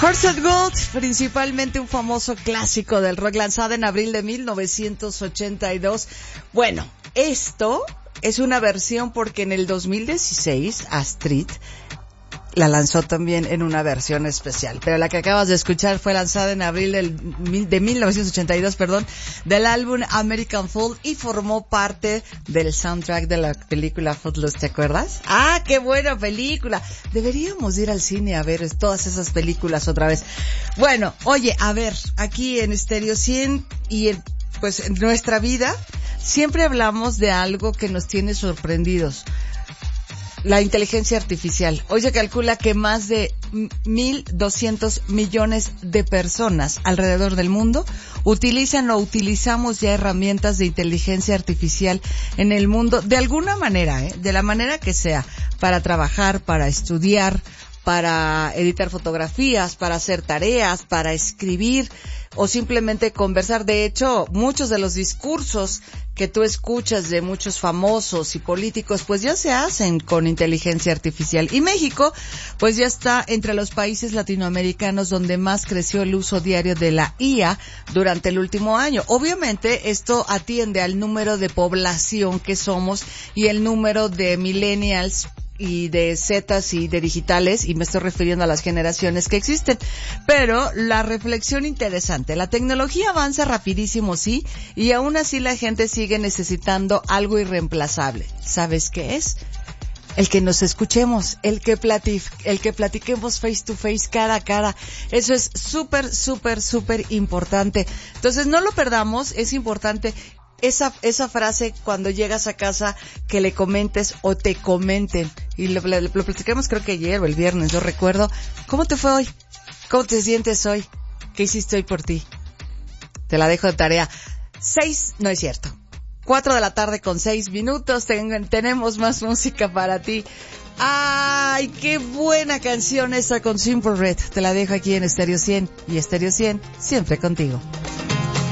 Hearts of Gold, principalmente un famoso clásico del rock lanzado en abril de 1982. Bueno, esto es una versión porque en el 2016 Astrid la lanzó también en una versión especial, pero la que acabas de escuchar fue lanzada en abril de 1982, del álbum American Fool y formó parte del soundtrack de la película Footloose, ¿te acuerdas? ¡Ah, qué buena película! Deberíamos ir al cine a ver todas esas películas otra vez. Bueno, oye, a ver, aquí en Stereo 100 y en nuestra vida siempre hablamos de algo que nos tiene sorprendidos. La inteligencia artificial. Hoy se calcula que más de 1.200 millones de personas alrededor del mundo utilizan o utilizamos ya herramientas de inteligencia artificial en el mundo de alguna manera, de la manera que sea, para trabajar, para estudiar, para editar fotografías, para hacer tareas, para escribir o simplemente conversar. De hecho, muchos de los discursos que tú escuchas de muchos famosos y políticos, pues ya se hacen con inteligencia artificial. Y México, pues ya está entre los países latinoamericanos donde más creció el uso diario de la IA durante el último año. Obviamente, esto atiende al número de población que somos y el número de millennials y de Zetas y de digitales, y me estoy refiriendo a las generaciones que existen. Pero la reflexión interesante, la tecnología avanza rapidísimo, sí, y aún así la gente sigue necesitando algo irreemplazable. ¿Sabes qué es? El que nos escuchemos, el que platiquemos face to face, cara a cara. Eso es súper importante. Entonces no lo perdamos, es importante. Esa frase cuando llegas a casa que le comentes o te comenten, y lo platicamos creo que ayer o el viernes, no recuerdo. ¿Cómo te fue hoy? ¿Cómo te sientes hoy? ¿Qué hiciste hoy por ti? Te la dejo de tarea. 4 de la tarde con 6 minutos, tenemos más música para ti. ¡Ay, qué buena canción esa con Simple Red! Te la dejo aquí en Stereo 100, y Stereo 100 siempre contigo.